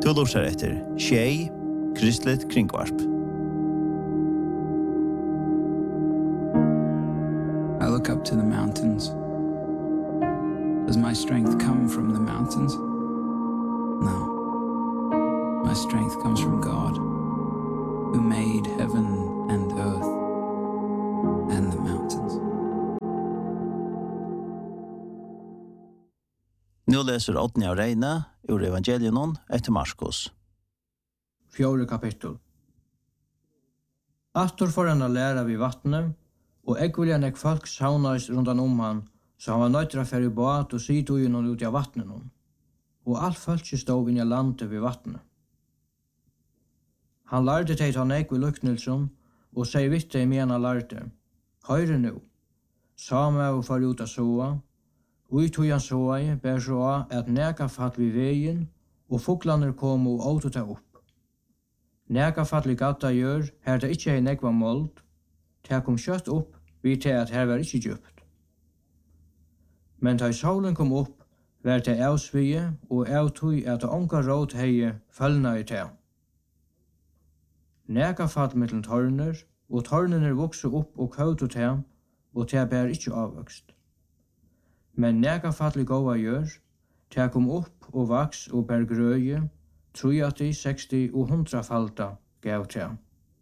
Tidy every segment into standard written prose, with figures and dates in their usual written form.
Du lurer etter Tjei, Kristelig Kringvarp. I look up to the mountains. Does my strength come from the mountains? No. My strength comes from God, who made heaven and earth and the mountains. Nu leser Oddny av Reine ur Evangelion etter Marskos. 4. kapittel. Astor for han å lære vid vattnet, og ekvilja nek folk saunais rundan han, så han var nøytra fer i båt og sitt ui noen ut av vattnet noen. Og alt folk stod inn i landet vid vattnet. Han lærte teg ta nek vid luknelsen, og seg vitt deg med han lærte. Høyre nu, same og far ut av soa, ui tog han soa ber så at neka fatt vid veien, og fuglaner kom og åt ta opp. Neka fattlig gata gjør, her det ikkje er nekva mold, ta kom kjøtt opp, vi til at her var ikkje djupt. Men da solen kom opp, var det avsvige, og avtog at det onka råd heie følgna i ta. Neka fatt mittel tårner, og tårnene vokse opp og køyt ta, og ta bær ikkje avvokst. Men neka fattlig gåa gjør, ta kom opp og vaks og bær grøye, 30, 60 og 100 falta gav til.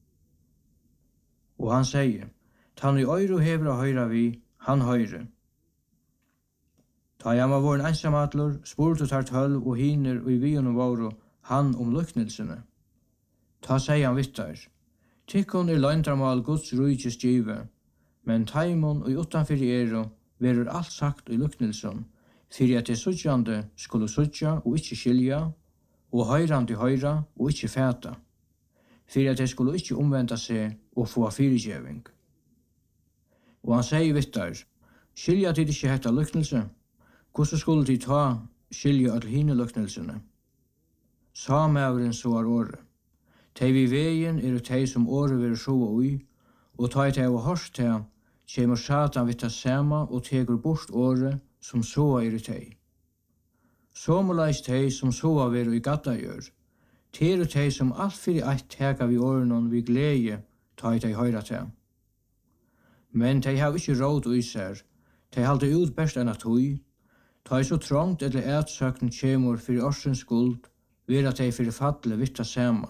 Og han sier, «Tann i øyre hever å høyre vi, han høyre.» Ta jeg var våren ensamadler, spurte tar 12 og hiner og i vien våre han om luknelsene. Ta sier han vittar, «Tikkon løgndramal Guds rujkes give, men taimon og utanfyr verur alt sagt i luknelsen, fyrir at det suttjande skulle suttja og ikkje skilja, og høyrande høyra og ikkje fæta, fyrir at de skulle ikkje omvenda seg og få fyrirgjeving. Og han sier vittar, skilja tid ikkje hetta luknelse, hvordan skulle de ta skilja all hine luknelsene? Samævren så året. Tei vi veien tei som året vil sjåa ui, og ta tei og hørst tei, kjemur Satan vitta sama og tegur bort året som såa tei. Somulais tei som soa veru i gata gjør, teru tei som alt fyrir eitt teka vi årenon vi glede, ta tei høyra tei. Men tei hav ikkje råd ui ser, tei halte ut best enn at hui, ta så trångt eller ætsøkten kjemur fyrir årsens skuld, vera tei fyrir fatle vitta sama.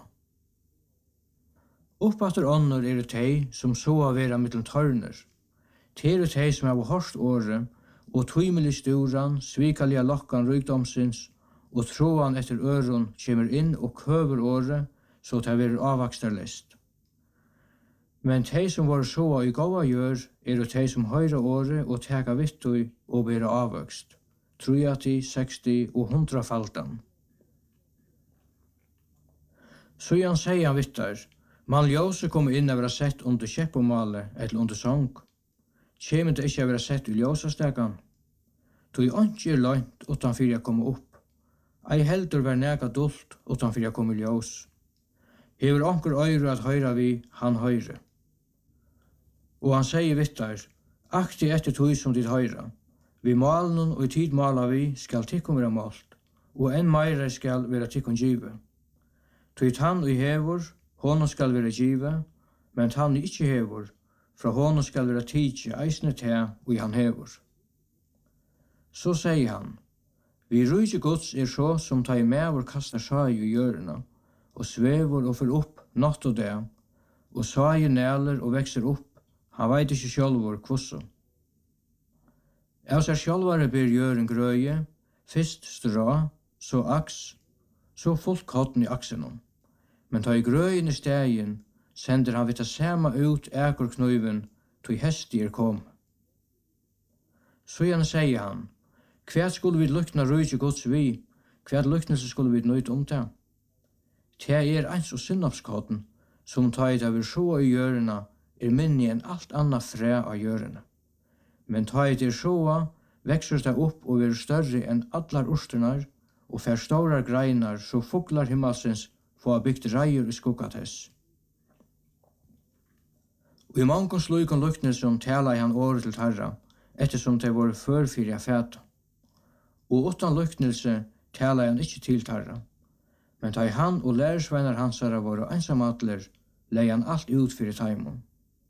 Oppatter ånder tei som soa vera mittel tørner, teru tei som hav hårst året, og tøymelig sturan, svikalia lokkan rykdomsins, og troan etter øron kjemur inn og køver året, så det verir avvakstarlist. Men tei som var soa i gåa gjør, tei som høyra året og teka vittui og bera avvøkst, 30, 60 og 100 faltan. Så han sier han vittar, man ljøse kom inn å være sett under kjeppomale eller under sång, kjemen det ikkje å være sett i ljósastegan. Tog ikke løgnt utan fyrir jeg komme opp. Ei heldur var nega dult utan fyrir jeg komme i ljós. Hever onker øyre at høyra vi, han høyre. Og han sier vittar, akti etter tog som dit høyra. Vi malen og i tid mala vi skal tikkum vera malt, og enn meire skal vera tikkum give. Tog tann og hevor, honom skal vera give, men tann ikkje hevor, fra honom skal vera tidje eisne te og han hevor. Så sier han, vi rujje Guds så som ta i mevor kastar saj i gjørena, og svevor og fer opp natt og det, og saj næler og vekser opp, han veit ikkje sjálvor kvosso. Av seg sjálvare ber gjøren grøye, fyrst stra, så aks, så fullt kotten i aksenom. Men ta i grøyen i stegin, sender han vitta sama ut ekorknøyven, tog hesti kom. Så gjerne sier han, hva skulle vi lukna rujtje Guds vi, hva luknelse skulle vi nøyt det? Det eins og synnapskotten, som ta i det vi sjå i gjørena, minni enn alt anna fræ av gjørena. Men ta i det sjåa, vekser det opp og er større enn allar ursternar, og fer stora greinar, så fuglar himmelsens få bygd reier i skuggatess. Og i mange slukon luknelsen tala han året til Herra, ettersom det var førfyrir fæta. Og utan luknelse tala han ikkje til Herra. Men ta han og lærersveinar hansara voru einsamallir, lei han alt ut fyrir taimon.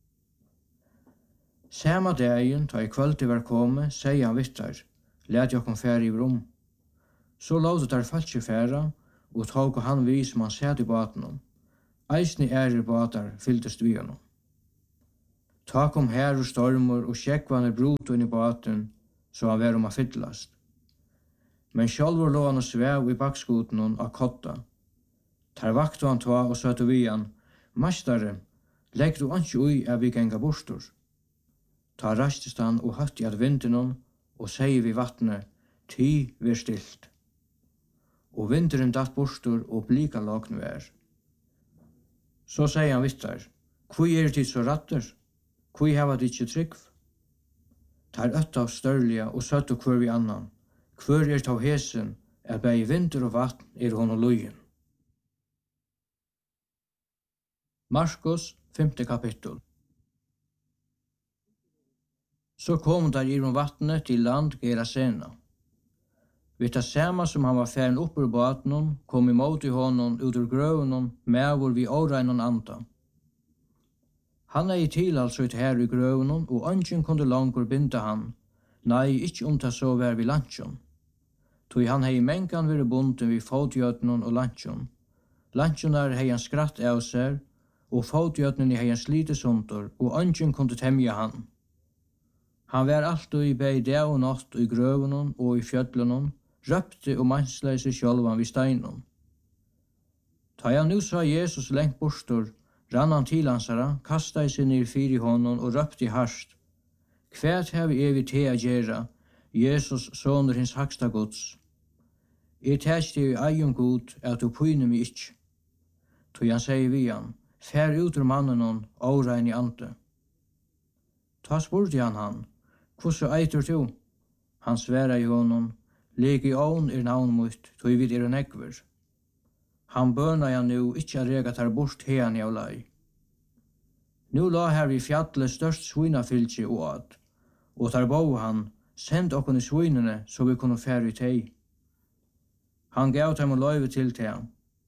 Sama dagen, ta i kvöldi var komi, segi han vittar, let jokkom færi i rom. Så låte der falskje færa, og tog han vi som han sett i batenom. Eisni ærer batar fylltest vi honom. Ta kom her og stormur og skjekkvanner bruto inn i baten, så han var a fyllast. Men sjálfur lå han og svev i bakskuten av kotta. Tar vaktu han ta og søtte vi han, «Mastare, legg du anki ui vi genga bostur?» Ta rastist han og høtti at vinden og segi vi vattnet, «Ty ver stilt». Og vinteren datt bostur og blika lagn vær. Så segi han vittar, «Kvui tid så ratter? Kvui hava dit ikkje tryggv?» Tar øtta av størlige og søttu hver vi annan. Hver ta hesen, bei vinter og vatn hon og lujen. Markus, 5. kapittel. Så kom der i vatnet til land Gerasena. Vid det samme som han var færen opp ur baten, kom imot i honom ut ur grøvnen, med vi åreinon anda. Han i tilhaldsut her i grøvnen, og ønsken kunde langur binda han, nei, ikkje ta så vær vi landsjon. Tog han hei mengan vire bunden vi fotgjøtnen og landsjon. Landsjon hei han skratt av seg, og fotgjøtnen hei han slitesunter, og ønsken kunde temja han. Han var alltid i bei dag og natt i grøvnen og i fjøtlenon, røpte og mansleise sjálvan vid steinon. Ta han nu sa Jesus lengt bostor, rann han til hansara, kastai seg ned fyri honom og røpte harst. Kvært hevi vi te a gjerra, Jesus, sonur hins haksta gods. Tæst i eion god, at du pyne mi ikkje. Tog han segi vi han, fær ut ur mannen årein i ante. Ta spurte han, «Hvordan eitur du?» Han sværa i honom, «Legion navn mot, tog vid nekver.» Han bøna jeg nu ikkje a rega tar bort hean i av lei. Nu la her i fjallet størst svinafylgje og ad, og tar bo han, «Send okkon i svinene, så vi kunne fære i teg.» Han gav dem og løyve til teg.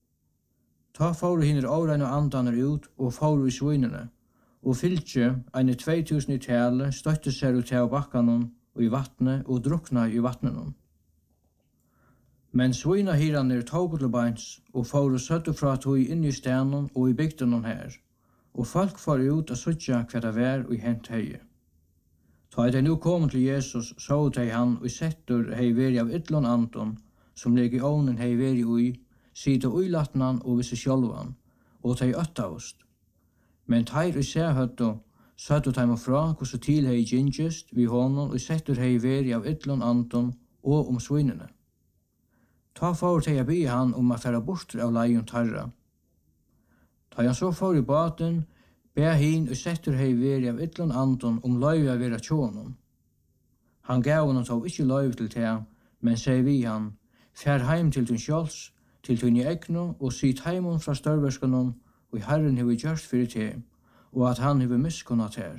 Ta fåru hinner årein og andaner ut, og fåru i svinene, og fylgje, eine 2000 i tale, støtte seg ut av bakkanon, og i vattnet, og drukna i vattnenon. Men svina hiraner tog til beins, og fåru søttu fra tog inn i stenon og i bygdenon her, og folk far ut og suttja hva det var og i hent heie. Ta de nu kom til Jesus, så de han og settur hei veri av ytlon anton, som legionen hei veri ui, sida uilatnan og visse sjálvan, og de øttaust. Men teir i sehøttu, søttu teim fra hvordan til hei gingest vi honom og settur hei veri av ytlon anton og svinene. Ta for til jeg be han a færa bort av leion tarra. Ta han så for i baten, be hin og settur hei veri av ytlon anton løyve av vera tjónum. Han gav honom tog ikkje løyve til teg, men seg vi han, fær heim til tun sjåls, til tun i egno, og sit heimon fra størverskenon, og Herren hefur gjørst fyrir teg, og at han hefur miskunnat her.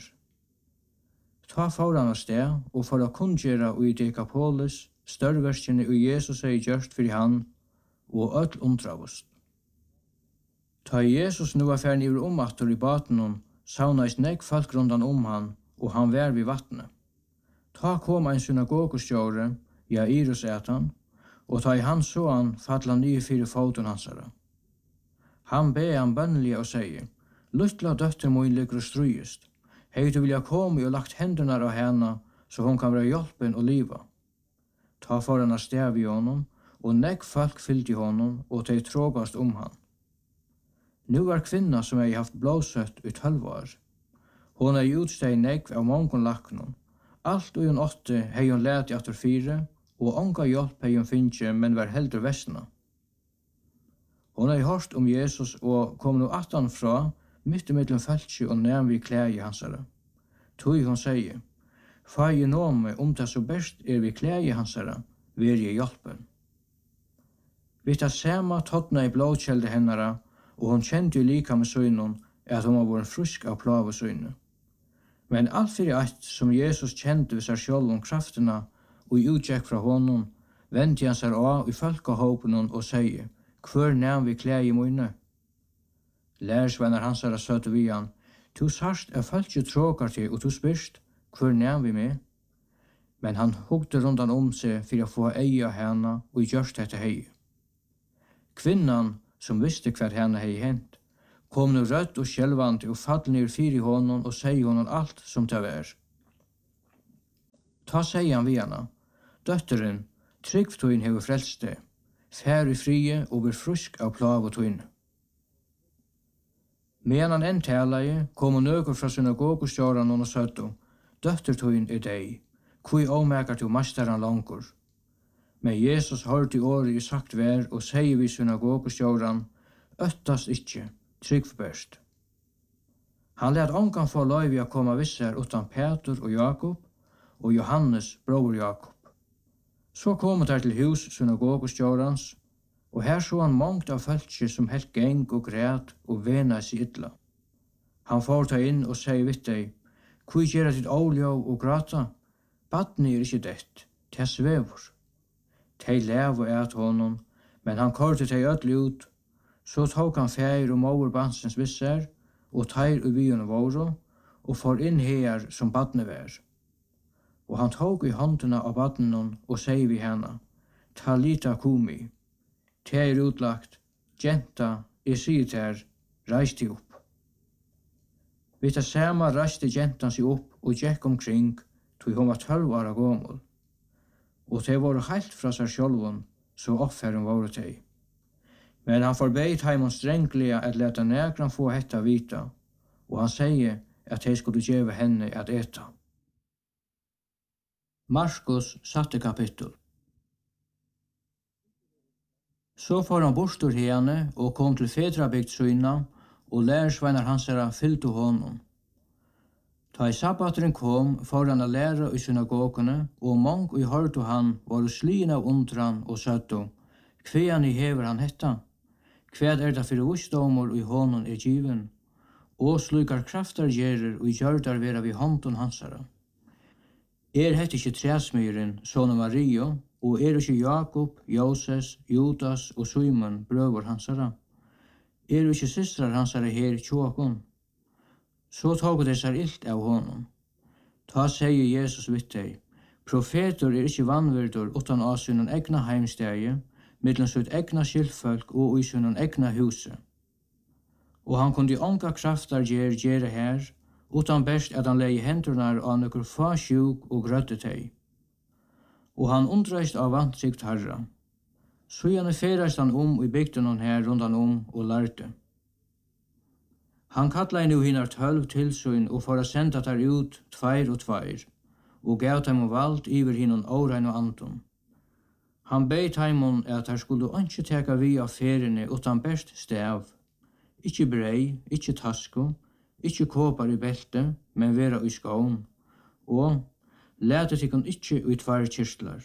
Ta for han av sted, og for å kunngera og i Dekapolis, størverskjene og Jesus hei gjørst fyrir han, og öll undravust. Ta Jesus nu var færen iver omattur i batenon, saunais nek folk rundan han, og han vær vid vattnet. Ta kom ein synagogustjóre, Jairus etan, og ta i han så han falla nye fyrir foton hansara. Han be han bønnelig og sier, «Luttla døtter mun ligger og strujist. Hei du vilja komme og lagt hendurna av henne, så hon kan være hjelpen og liva.» Ta for han av stev i honom, og nekk folk fyllt i honom, og de trågast han. Nu var kvinna som hei haft blåsøtt i 12 år. Hon hei utsteg nekk av mongon laknon. Alt og hun 8 hei hun let i atter 4, og onga hjelp hei hun finnje, men var heldur vestna. Hon hei hørt Jesus og kom nu atan fra, mitt i middelen fæltsi og nevn vi klægi hansara. Tui hon sier, «Fai i nåme det så best vi klægi hansara, ver jeg hjelpen.» Vi tar sema tottna i blåkjelde hennara, og hon kjente jo lika med søgnon at hon var vært frusk av plave søgne. Men alt fyrir eitt som Jesus kjente ved seg sjálv om kraftina og utgjekk fra honom, vendte han seg av i folkahåpenon og sier, Kvør næm vi klæi møyne? Lærsvenner hansara søtte vi han, tu sarst fölkje tråkar til, og tu spyrst, kvør næm vi med? Men han hugde rundan seg for å få eia hana, og gjørst dette hei. Kvinnan, som visste hva henne hei hent, kom nu rødt og skjelvant og fall ned fyri honom og sei honom alt som det var. Ta sei han vi hana, døtteren, tryggvtøyen hever frelst det, fær i frie og blir frusk av plav og tøyen. Medan han enn talaje, kom nøker fra synagogostjåran og søtto, døttertøyen deg, kui omekar til masteran langur. Men Jesus hørte året i sagt vær og sier vi synagogostjåran, øttast ikkje, tryggvbørst. Han let ongan få løyvi å komme visser utan Peter og Jakob og Johannes, bror Jakob. Så kom han til hus synagogostjårans, og her så han mångt av fölkje som helt geng og græt og vena seg illa. Han får ta inn og sier vitt deg, kui gjerra ditt åljå og græta? Badni ikkje dett, te svevur. Tei lev og et honom, men han korte tei öll ut, så tok han feir og mover bansens visser, og teir og byen våro, og får inn her som badne vær. Og han tok i håndena av badnen og sier vi henne, Talita kumi, te utlagt, Genta, sier ter, reis ti opp. Vid det samme reiste gentan seg opp og gikk omkring, tog hun var 12 år gammel. Og de var heilt fra seg sjølven, så oppfæren var de. Men han forbeit heimon strenglige at leta negran få hetta vita, og han sier at de skulle gjeve henne at eta. Markus 7. kapittel. Så får han bostur henne og kom til Fedrabygd syna, og lærersveinar hansara fyllte honom. Ta i sabbateren kom, får han å lære i synagogene, og mong i hørte han var slien av undran og søtto, kvean i hever han hetta, kvead det for visdomor i honom given, og slukar kraftar gjerer og gjørdar vera vi hånden hansara. Hette ikkje træsmyren, sonen Mario, og ikkje Jakob, Joses, Judas og Simon, brøver hansara? Ikkje systrar hansara her tjåkon? Så tog det seg ilt av honom. Ta sier Jesus vitt deg, profeter ikkje vannverdur utan av sin egna heimstegi, mittlen sitt egna skilfolk og i sin egna huset. Og han kunde onka kraftar gjere her, utan best at han leie hendurnar av nokkur fa sjuk og grøtte teg. Og han undreist av vantsikt herra. Så gjerne ferast han i bygden her rundan og lærte. Han kallar nu hinar 12 tilsyn og for å senda der ut 2 og 2, og gav dem vald iver hinon årein og anton. Han beit heimon at her skulle ikke teka vi av feriene utan best stav, ikkje brei, ikkje tasko, ikkje kåpar i belte, men vera i skån, og lete tikkun ikkje ut 2 kirstlar.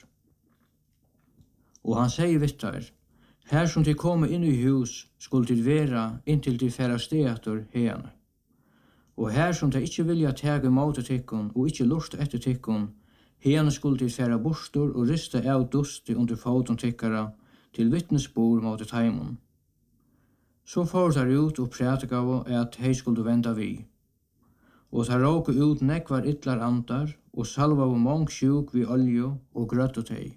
Og han sier vittar, her som de komme inn i hus, skulle de vera inntil de færa steator hene. Og her som de ikkje vilja tege mot tikkun og ikkje lust etter tikkun, hene skulle de færa bostor og rista av dusti under foton tikkara til vittnesbor mot taimon. Så får de ut og prætikav at hei skulle venda vi. Og de råke ut nekvar ytlar andar og salva av mong sjuk vi olje og grøtt og tei.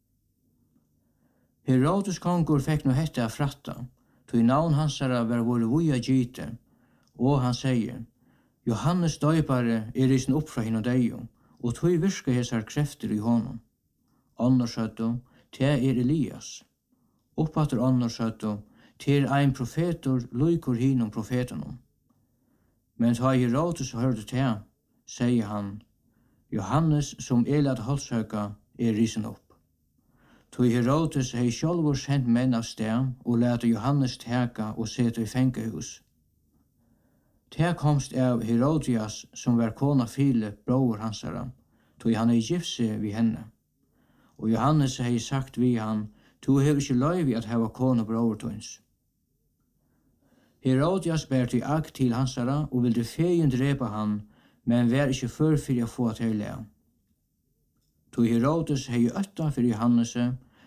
Herodes kongur fekk no hette av fratta, tog navn hansara var vore vuja gyte, og han sier, Johannes døypare risen opp fra hinn og deio, og tog virka hesar krefter i honom. Annor søtto, te Elias. Oppater annor søtto, te ein profetor luikur hinom profetanom. Men ta Herodes hørte te, sier han, Johannes som elat halshøka risen opp. Tog Herodes hei sjálvur sendt menn av sted og lete Johannes teka og sete i fengehus. Te komst av Herodias som var kona Filip, bror hansara, tog han hei gifse vi henne. Og Johannes hei sagt vi han, tu hever ikkje løyvi at heva kona bror tøyns. Herodias ber til ag til hansara og vilde feien drepa han, men var ikkje fyrir å få til le. Tog Herodes hei øtta fyrir Johannese,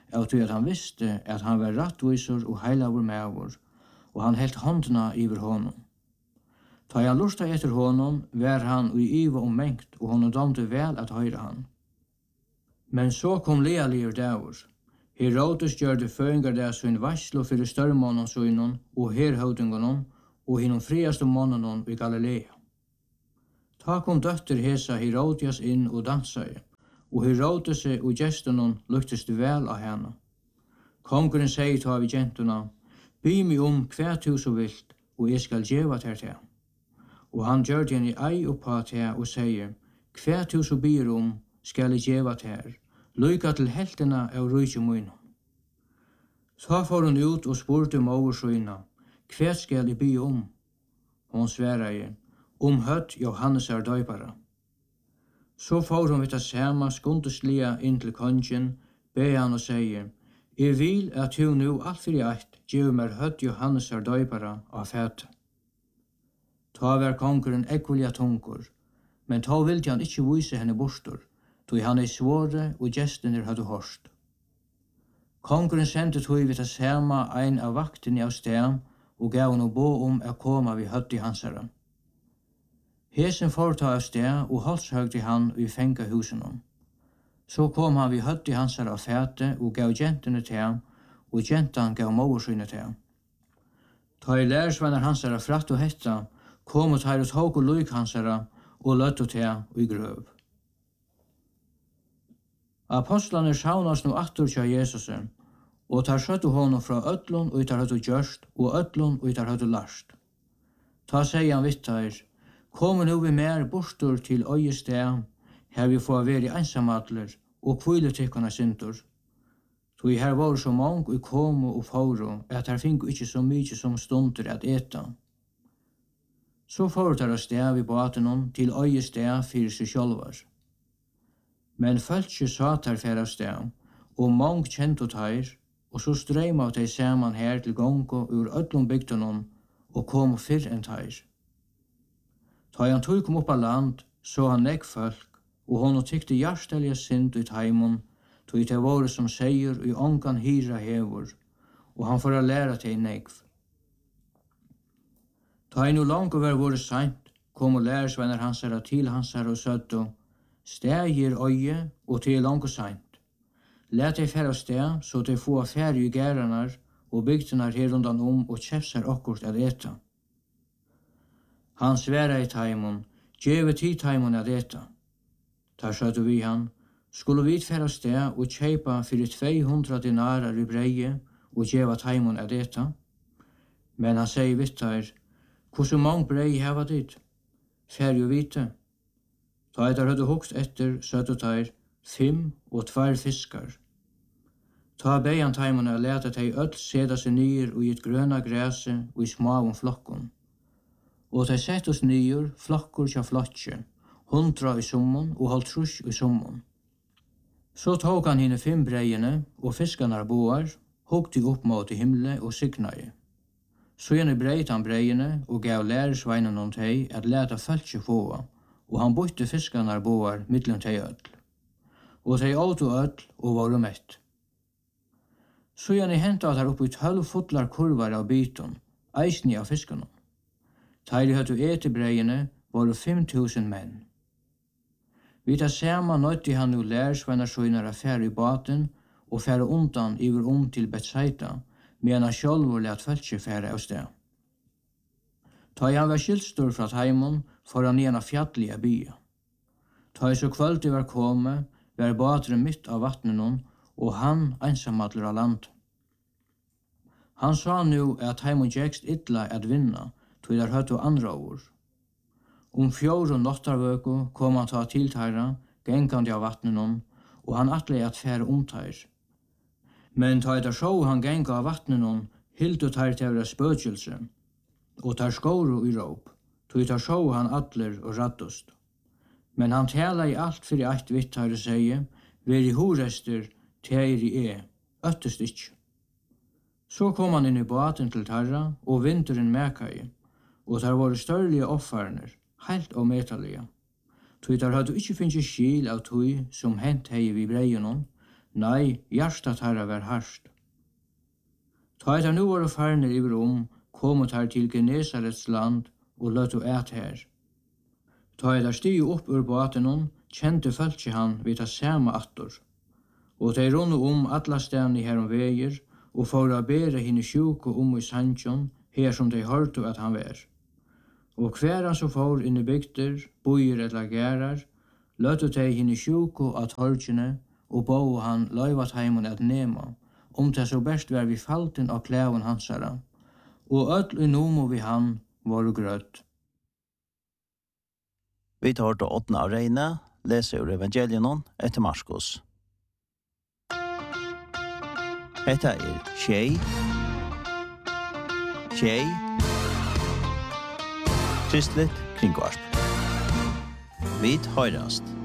av til at han visste at han var rattvisor og heilavur mævur, og han helt håndna iver honom. Ta han lusta etter honom, var han ui iva mengt, og honom domte vel at høyra han. Men så kom lealigur dagur. Herodes gjørde føyngar der sin varslo fyrir størmånen søgnon, og herhøvdingonon, og hinnom friaste månenon i Galilea. Ta kom døtter hesa Herodias inn og dansai, og Herodes og gestenon luktest vel av henne. Konguren sier ta vi gentuna, by mi hva du så vilt, og jeg skal gjeva ter til. Og han gjør henne ei oppa til og sier, hva du så byr skal jeg gjeva ter, lykka til heltena av rujtje munum. Så får hun ut og spurte moversøyna, hva skal jeg by Hon sverige, høtt Johannes døypara. Så får hun vidt sama skundeslia inn til kongen, be han og sier, jeg vil at du nu alt fyrir eitt gjør meg høtt Johannes døypara av fæte. Ta var kongeren ekkulja tungur, men ta vildi han ikkje vise henne bortur, tog han svåre og gestene hadde hårst. Kongeren sendte tog vidt sama ein av vaktene av sted, og gav henne bo å koma vi høtt i hansara. Hesen forta av sted og halshøgde han i fengahusen. Så kom han vi høtt i hansara av fæte og gav gentene til ham, og gentan gav moversynet til ham. Ta i lærersvenner hansara fratt og hetta, kom og tar ut hok og lyk hansara, og løtt til ham i grøv. Apostlene saunast nu attur tja Jesus, og tar skjøttu honom fra öllun og tar høttu gjørst, og öllun og tar høttu larst. Ta sier han vittar, kom nu vi mer bortur til øye sted, her vi får være einsamadler, og kvile tikkana syndur. Tog her var så mange og komo og fåro, at her fingu ikkje så mykje som stunder at eta. Så foretar av sted vi batenon til øye sted fyrir seg sjálvar. Men fölkje satar færa sted, og mange kjent og teir, og så streim av teg saman her til gongo ur öllum bygdunon, og kom fyrr enn teir. Ta han tog kom opp av land, så han nekk folk, og hon tykte hjartelja synd ut heimon, tog det våre som seier i ongan hyra hevor, og han får læra til nekv. Ta han no langt over våre seint, kom og lærersvenner hansara til hansara og søtto, stegir øye og til langt seint. Læt deg færa sted, så de få affære i gæranar og bygdenar her undan og kjefsar okkurt at eta. Han sværa i taimon, djeve tid taimon at eta. Ta skjøttu vi han, skulle vi færa sted og kjeipa fyrir 200 dinarar i breie og djeva taimon at eta. Men han sier vittar, hvordan mange brei heva dit? Fær jo vite. Ta etter høyde hokst etter, søttu tair, 5 og 2 fiskar. Ta beian taimona leta teg öll seda seg nyer og i et grøna græse og i smaun flokkon. Og teg sett oss nyer, flokkur tja flotje, 100 i summon og 50 i summon. Så tok han hine 5 breiene og fiskarnar boar, hokti opp mot i himle og signai. Så gjerne breit han breiene og gav lærersveinen om teg at leta fölkje fåa, og han bytte fiskarnar boar mittlum teg öll. Og teg åt og öll og var mett. Så gjerne henta at her oppi 12 fotlar kurvar av byton, eisni av fiskarna. Teiri høttu eti breiene var 5000 menn. Vi tar sama nøtti han nu lærersvennar søgnar affære i baten og fære undan iver til Betsaida, men han sjálfur let fölkje fære av sted. Ta han var skilstur fra heimon for han igjen av fjallige bya. Ta så kvöldi var komme, var bateren mitt av vattnenon, og han einsamadler av land. Han sa nu at heimon gjekst illa at vinna, tog der høttu andra år. 4 nottarvøku kom han ta til teira, gengandi av vattnenon, og han atle at fære omteir. Men ta etter sjå han genga av vattnenon, hildu teir til spøkjelse, og tar skåru i råp, tog etter sjå han atler og rattust. Men han tala i alt fyrir eitt vittar og sier, veri horester, teiri öttest ikkje. Så kom han inn i baten til tarra, og vinteren mekai, og tar var størlige offarner, heilt og metalige. Tog tar hadde ikkje finnst skil av tog som hent hei vi breienon, Nei, hjertet herra var harst. Ta et nu var farner iver kommet her til Genesarets land og løt et her. Ta et stig opp ur båten kjente følte han vid ta samme attor. Og de runde alla stedene her veier, og for å bære henne sjuke I Sanchon, her som de hørte at han var. Og hver han som får inn I bygder, bojer eller gærar, løtte de henne sjuke at hørtjene, og bo han løyvat heimen at nema, det så best var vi falten av klæven hansara, og ødel I nomo vi han var grøtt. Vi tar til 8. av Reine, leser ur evangelien etter Marskos. Hetta Tjei, Kristligt kringvarp. Vi høyrast.